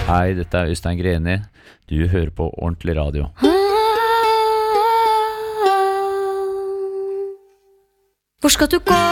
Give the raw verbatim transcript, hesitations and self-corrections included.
Hei, dette er Øystein Greni. Du hører på Ordentlig Radio. Hvor skal du gå?